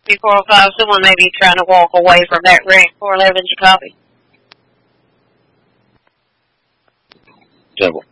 245, someone may be trying to walk away from that ring. 411, you copy? Temple.